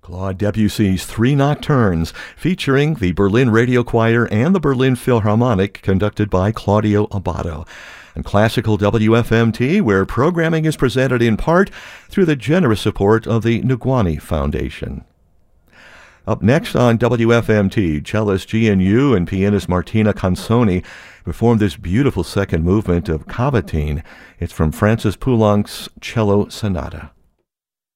Claude Debussy's Three Nocturnes, featuring the Berlin Radio Choir and the Berlin Philharmonic, conducted by Claudio Abbado. And classical WFMT, where programming is presented in part through the generous support of the Nguani Foundation. Up next on WFMT, cellist GNU and pianist Martina Consoni performed this beautiful second movement of Cavatine. It's from Francis Poulenc's Cello Sonata.